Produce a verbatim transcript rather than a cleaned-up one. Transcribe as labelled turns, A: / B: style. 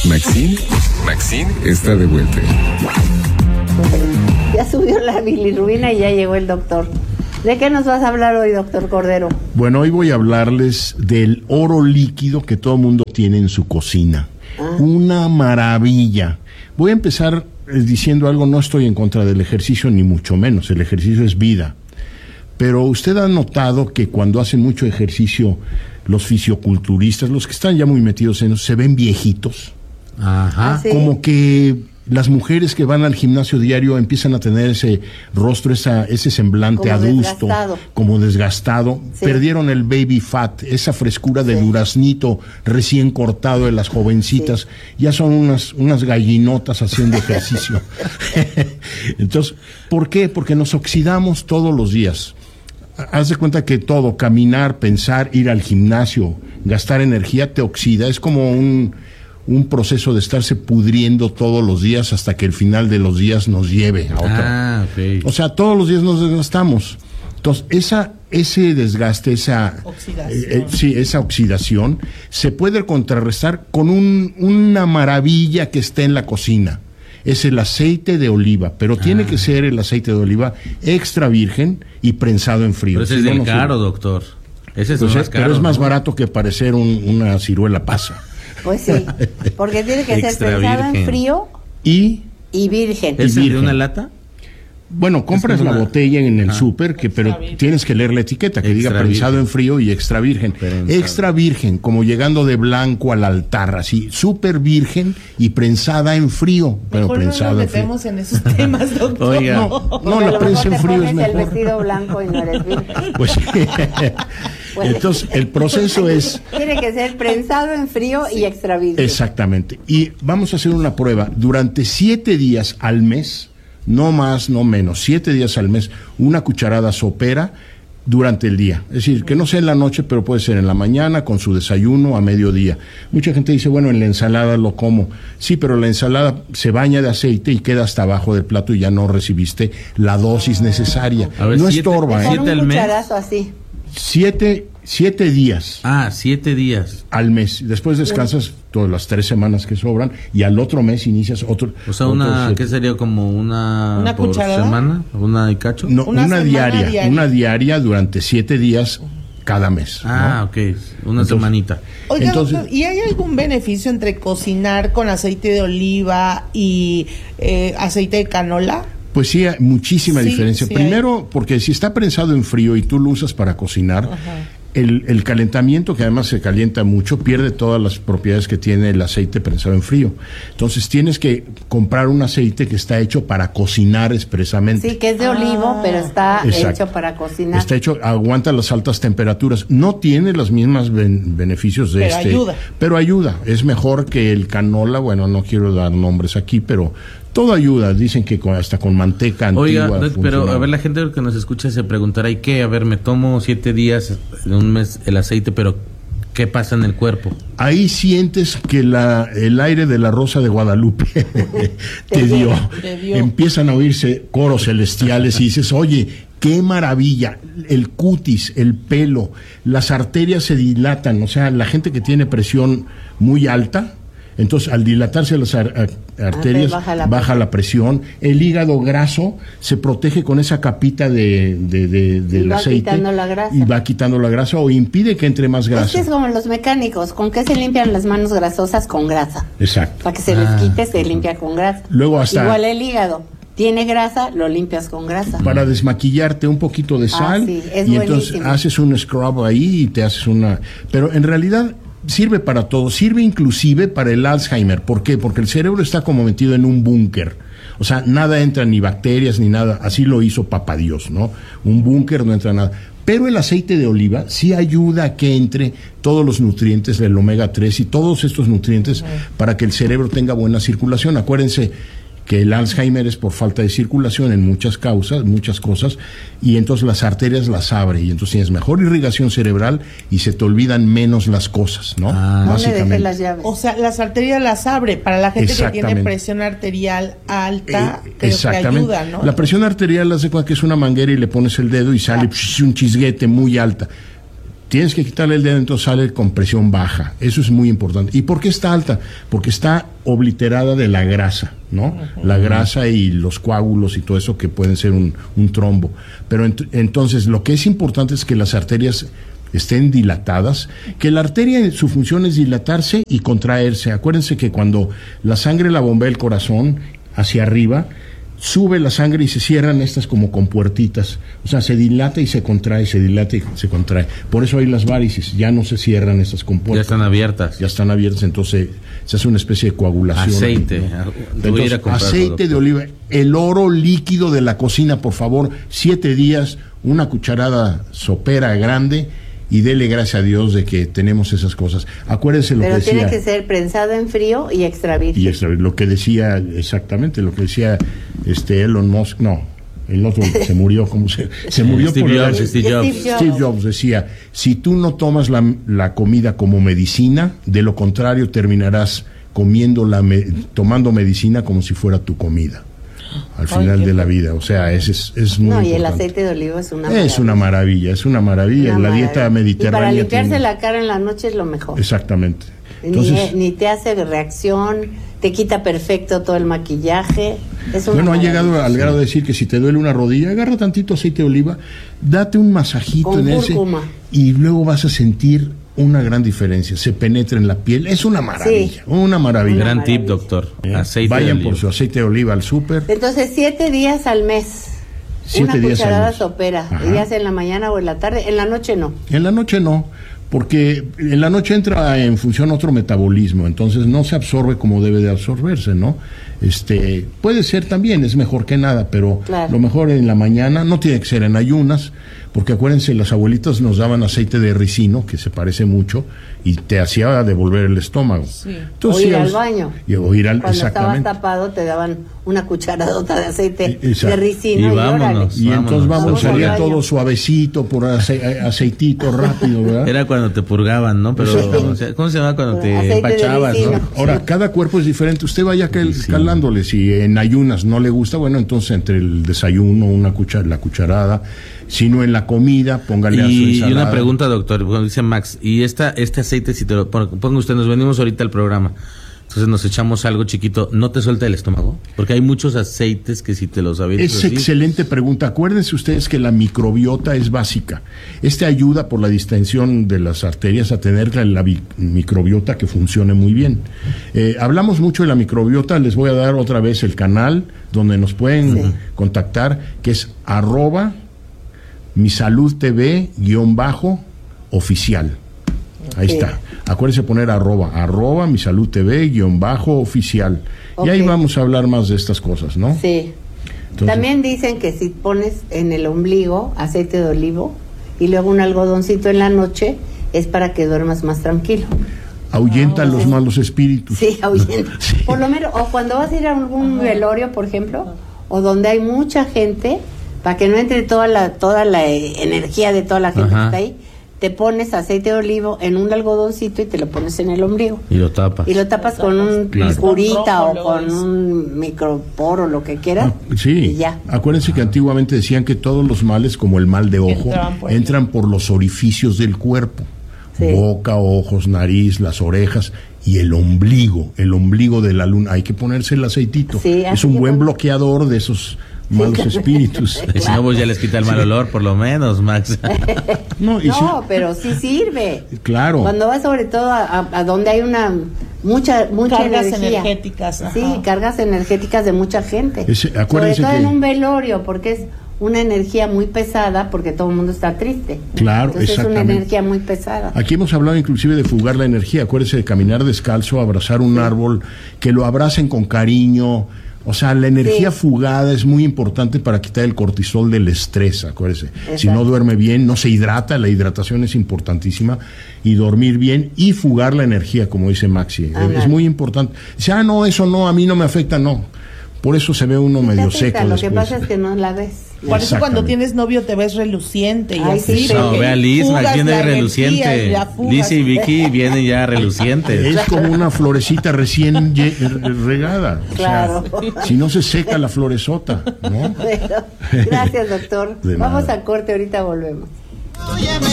A: Maxine, Maxine está de vuelta.
B: Ya subió la bilirrubina y ya llegó el doctor. ¿De qué nos vas a hablar hoy, doctor Cordero?
C: Bueno, hoy voy a hablarles del oro líquido que todo el mundo tiene en su cocina. Ah. Una maravilla. Voy a empezar diciendo algo, no estoy en contra del ejercicio, ni mucho menos. El ejercicio es vida. Pero usted ha notado que cuando hacen mucho ejercicio, los fisioculturistas, los que están ya muy metidos en eso, se ven viejitos.
D: Ajá.
B: ¿Ah, sí?
C: Como que las mujeres que van al gimnasio diario empiezan a tener ese rostro, esa, ese semblante
B: como
C: adusto,
B: desgastado.
C: como desgastado. Sí. Perdieron el baby fat, esa frescura de sí. duraznito recién cortado de las jovencitas. Sí. Ya son unas, unas gallinotas haciendo ejercicio. Entonces, ¿por qué? Porque nos oxidamos todos los días. Haz de cuenta que todo, caminar, pensar, ir al gimnasio, gastar energía, te oxida. Es como un, un proceso de estarse pudriendo todos los días hasta que el final de los días nos lleve a otra.
D: Ah, okay.
C: O sea, todos los días nos desgastamos. Entonces, esa, ese desgaste, esa
E: oxidación.
C: Eh, eh, sí, esa oxidación, se puede contrarrestar con un, una maravilla que está en la cocina. Es el aceite de oliva, pero ah. tiene que ser el aceite de oliva extra virgen y prensado en frío.
D: Pero ese
C: si
D: es
C: no,
D: del
C: no
D: caro,
C: sirve.
D: doctor. Ese es
C: Pues
D: más
C: es,
D: caro.
C: pero es más
D: ¿no?
C: barato que parecer un, una ciruela pasa.
B: Pues sí, porque tiene que ser
D: Extra
B: prensado
D: virgen.
B: en frío
C: Y,
B: y virgen.
D: ¿Es
C: y
D: el de
C: virgen.
D: una lata?
C: bueno, compras
D: una...
C: la botella en el
D: ah.
C: súper, que pero
E: virgen.
C: tienes que leer la etiqueta, que
D: Extra
C: diga prensado
D: virgen.
C: en frío y extra virgen.
D: Prensado.
C: Extra virgen, como llegando de blanco al altar, así, súper virgen y prensada en frío. Pero
E: Mejor
C: prensada
E: no nos
C: en frío.
E: metemos en esos temas, doctor.
D: Oiga.
C: No, no,
B: Porque a
C: la
B: lo
C: prensa
B: mejor
C: en
B: te
C: frío es
B: pones el
C: mejor.
B: vestido blanco y no eres virgen.
C: Pues sí.
B: Pues,
C: Entonces, el proceso es...
B: Tiene que ser prensado en frío y extra virgen.
C: Exactamente. Y vamos a hacer una prueba. Durante siete días al mes, no más, no menos, siete días al mes, una cucharada sopera durante el día. Es decir, que no sea en la noche, pero puede ser en la mañana, con su desayuno, a mediodía. Mucha gente dice, bueno, en la ensalada lo como. Sí, pero la ensalada se baña de aceite y queda hasta abajo del plato y ya no recibiste la dosis necesaria.
D: A ver,
C: no
D: siete-
C: estorba,
B: Con
C: ¿eh?
D: siete
B: un
D: al mes.
B: cucharazo así.
C: Siete, siete días
D: Ah, siete días.
C: al mes. Después descansas todas las tres semanas que sobran y al otro mes inicias otro.
D: O sea,
C: otros
D: una,
C: siete.
D: ¿qué sería? Como una,
E: ¿Una
D: por
E: cucharada?
D: semana, una y cacho.
C: No,
E: Una
C: una,
E: semana
C: diaria,
E: diaria.
C: una diaria durante siete días cada mes.
D: Ah,
C: ¿no?
D: ok, una
C: Entonces,
D: semanita.
E: Oiga,
C: Entonces-
E: doctor, ¿y hay algún beneficio entre cocinar con aceite de oliva y eh, aceite de canola?
C: Pues sí, hay muchísima
E: Sí,
C: diferencia.
E: sí
C: Primero, porque si está prensado en frío y tú lo usas para cocinar, el, el calentamiento, que además se calienta mucho, pierde todas las propiedades que tiene el aceite prensado en frío. Entonces tienes que comprar un aceite que está hecho para cocinar expresamente.
B: Sí, que es de
E: Ah.
B: olivo, pero está
C: Exacto.
B: hecho para cocinar.
C: Está hecho, aguanta las altas temperaturas. No tiene los mismos ben- beneficios de
E: Pero
C: este.
E: ayuda.
C: Pero ayuda. Es mejor que el canola. Bueno, no quiero dar nombres aquí, pero todo ayuda. Dicen que con- hasta con manteca
D: Oiga,
C: antigua.
D: doc, pero
C: funciona.
D: a ver, la gente que nos escucha se preguntará, ¿y qué? A ver, me tomo siete días de un mes el aceite, pero ¿qué pasa en el cuerpo?
C: Ahí sientes que la, el aire de la Rosa de Guadalupe te dio.
E: Te dio.
C: Empiezan a oírse coros celestiales y dices, oye, qué maravilla. El cutis, el pelo, las arterias se dilatan. O sea, la gente que tiene presión muy alta, entonces al dilatarse las ar- ar- arterias,
B: baja la
C: baja la presión. El hígado graso se protege con esa capita de, de, de- del
B: Y va
C: aceite.
B: quitando la grasa.
C: Y va quitando la grasa o impide que entre más
B: Es
C: grasa.
B: que es como los mecánicos, ¿con qué se limpian las manos grasosas? Con grasa.
C: Exacto.
B: Para que se
D: Ah.
B: les quite, se limpia con grasa.
C: Luego hasta-
B: Igual el hígado. Tiene grasa, lo limpias con grasa.
C: Para desmaquillarte un poquito de
B: Ah,
C: sal
B: sí, es
C: y entonces
B: buenísimo.
C: haces un scrub ahí y te haces una... Pero en realidad sirve para todo, sirve inclusive para el Alzheimer. ¿Por qué? Porque el cerebro está como metido en un búnker. O sea, nada entra, ni bacterias, ni nada. Así lo hizo Papá Dios, ¿no? Un búnker, no entra nada. Pero el aceite de oliva sí ayuda a que entre todos los nutrientes del omega tres y todos estos nutrientes para que el cerebro tenga buena circulación. Acuérdense que el Alzheimer es por falta de circulación en muchas causas, muchas cosas, y entonces las arterias las abre, y entonces tienes mejor irrigación cerebral y se te olvidan menos las cosas, ¿no?
D: Ah.
B: ¿Dónde dejé las llaves?
E: O sea, las arterias las abre. Para la gente que tiene
C: Exactamente.
E: presión arterial alta,
C: Eh,
E: creo
C: exactamente.
E: que ayuda, ¿no?
C: La presión arterial, haz de cuenta que es una manguera y le pones el dedo y sale
E: Ah.
C: psh, un chisguete muy alta. tienes que quitarle el dedo, entonces sale con presión baja. Eso es muy importante. ¿Y por qué está alta? Porque está obliterada de la grasa, ¿no? Uh-huh. La grasa y los coágulos y todo eso que pueden ser un, un trombo. Pero ent- entonces lo que es importante es que las arterias estén dilatadas, que la arteria, su función es dilatarse y contraerse. Acuérdense que cuando la sangre la bombea el corazón hacia arriba, sube la sangre y se cierran estas como compuertitas. O sea, se dilata y se contrae, se dilata y se contrae. Por eso hay las varices, ya no se cierran estas compuertas.
D: Ya están abiertas.
C: Ya están abiertas, entonces se hace una especie de coagulación.
D: Aceite.
C: ¿No?
D: Te voy a ir a comprar,
C: aceite
D: doctor.
C: de oliva, el oro líquido de la cocina, por favor, siete días, una cucharada sopera grande, y dele gracias a Dios de que tenemos esas cosas. Acuérdense lo
B: Pero
C: que decía.
B: tiene que ser prensado en frío y extra virgen.
C: Y extra, lo que decía, exactamente, lo que decía este Elon Musk, no, el otro se murió, como se, se murió
D: Steve
C: por
D: Jobs,
C: el-
D: Steve Jobs.
B: Steve Jobs.
C: Steve Jobs decía, si tú no tomas la, la comida como medicina, de lo contrario terminarás comiendo la me- tomando medicina como si fuera tu comida al
E: Ay,
C: final
E: qué
C: de la
E: fuerte.
C: vida. O sea, es, es, es muy
B: No, y el
C: importante.
B: aceite de oliva es una
C: Es una maravilla, es una maravilla.
B: Una
C: la dieta
B: maravilla.
C: mediterránea.
B: Y para limpiarse
C: tiene-
B: la cara en la noche es lo mejor.
C: Exactamente.
B: Ni-
C: Entonces,
B: ni, te hace reacción, te quita perfecto todo el maquillaje. Es una
C: bueno, ha
B: maravilla.
C: llegado al grado de decir que si te duele una rodilla, agarra tantito aceite de oliva, date un masajito
B: Con
C: en ese
B: cúrcuma.
C: y luego vas a sentir una gran diferencia. Se penetra en la piel. Es una maravilla,
B: Sí.
C: una maravilla.
B: Una
D: Gran
B: maravilla.
D: tip, doctor.
C: Eh,
D: Aceite de
C: Vayan
D: oliva.
C: por su aceite de oliva al súper.
B: Entonces, siete días al mes.
C: Siete
B: una
C: días al
B: cucharada
C: mes.
B: sopera.
C: Ajá.
B: Y ya sea en la mañana o en la tarde. En la noche no.
C: En la noche no, porque en la noche entra en función otro metabolismo, entonces no se absorbe como debe de absorberse, ¿no? Este, puede ser también, es mejor que nada, pero
B: Claro.
C: lo mejor en la mañana, no tiene que ser en ayunas, porque acuérdense, las abuelitas nos daban aceite de ricino, que se parece mucho, y te hacía devolver el estómago.
E: Sí.
B: O ir
C: si
B: al
C: los-
B: baño.
C: y- o ir al,
B: Cuando estabas
C: exactamente.
B: tapado te daban una cucharadota de aceite
C: Y- exacto.
B: de ricino.
D: Y
B: Y,
D: vámonos.
B: órale.
C: Y entonces vamos,
B: Vamos
C: salía
B: al baño.
C: todo suavecito, por ace- aceitito rápido, ¿verdad?
D: Era cuando te purgaban, ¿no? Pero,
C: Exacto.
D: o sea, ¿cómo se llama cuando te
B: Aceite de
D: empachabas,
B: ricino.
D: no?
C: Ahora, cada cuerpo es diferente. Usted vaya cal- calándole. Si en ayunas no le gusta, bueno, entonces entre el desayuno, una cuchara, la cucharada. Si no en la comida, póngale a su
D: Y, y
C: ensalada.
D: una pregunta, doctor, bueno, dice Max, y esta este aceite, si te lo pon- ponga usted, nos venimos ahorita al programa, entonces nos echamos algo chiquito, ¿no te suelta el estómago? Porque hay muchos aceites que si te los avientas
C: Es
D: así,
C: excelente pregunta. Acuérdense ustedes que la microbiota es básica. Este ayuda por la distensión de las arterias a tener la, la bi- microbiota que funcione muy bien. Eh, hablamos mucho de la microbiota. Les voy a dar otra vez el canal donde nos pueden
B: Sí.
C: contactar, que es arroba mi salud T V guión bajo oficial. Ahí
B: Sí.
C: está. Acuérdense poner arroba, arroba mi salud T V guión bajo oficial. Y ahí
B: Ok.
C: vamos a hablar más de estas cosas, ¿no?
B: Sí.
C: Entonces-
B: También dicen que si pones en el ombligo aceite de olivo y luego un algodoncito en la noche, es para que duermas más tranquilo.
C: Ahuyenta los malos espíritus.
B: Sí, ahuyenta.
C: Sí.
B: Por lo menos, o cuando vas a ir a algún velorio, por ejemplo, o donde hay mucha gente, para que no entre toda la toda la eh, energía de toda la gente
D: Ajá.
B: que está ahí, te pones aceite de olivo en un algodoncito y te lo pones en el ombligo.
D: y lo tapas.
B: Y lo tapas con un
E: Claro.
B: curita o
E: Con
B: con
E: rótulo,
B: un microporo, lo que quieras.
C: Ah, sí,
B: Y ya.
C: acuérdense que antiguamente decían que todos los males, como el mal de ojo,
E: Entraban por ahí.
C: entran por los orificios del cuerpo.
B: Sí.
C: Boca, ojos, nariz, las orejas y el ombligo, el ombligo de la luna. Hay que ponerse el aceitito.
B: Sí,
C: es
B: así
C: un
B: que
C: buen
B: bueno.
C: bloqueador de esos malos espíritus.
D: Y si no, pues ya les quita el mal olor, por lo menos, Max.
C: No, y
B: No,
C: sí,
B: pero sí sirve.
C: claro.
B: Cuando vas sobre todo a, a- a donde hay una mucha mucha
E: Cargas
B: energía.
E: energéticas, ajá.
B: Sí, cargas energéticas de mucha gente.
C: Ese-
B: sobre
C: acuérdense
B: todo
C: que-
B: en un velorio, porque es una energía muy pesada, porque todo el mundo está triste.
C: Claro,
B: Entonces es una
C: exactamente.
B: energía muy pesada.
C: Aquí hemos hablado inclusive de fugar la energía. Acuérdese de caminar descalzo, abrazar un árbol, que lo abracen con cariño. O sea, la energía
B: Sí.
C: fugada es muy importante para quitar el cortisol del estrés, acuérdese. Si
B: Exacto.
C: no duerme bien, no se hidrata, la hidratación es importantísima, y dormir bien y fugar la energía, como dice Maxi.
B: Ándale.
C: Es muy importante. Dice, ah, no, eso no, a mí no me afecta, no. Por eso se ve uno
B: Sí te
C: medio
B: afecta,
C: seco
B: Lo que
C: después.
B: pasa es que no la ves.
E: Por eso cuando
C: Exactamente.
E: tienes novio te ves reluciente y
B: Ay,
E: así.
B: sí,
D: No,
E: porque
D: ve a Liz, Max
E: fugas
D: viene
E: la
D: reluciente.
E: energía y la fugas.
D: Liz y Vicky vienen ya relucientes.
C: Es como una florecita recién ye- regada. O sea,
B: Claro.
C: si no se seca la floresota, ¿no?
B: Bueno, gracias, doctor.
C: De
B: Vamos
C: nada.
B: a corte, ahorita volvemos.
F: Óyeme,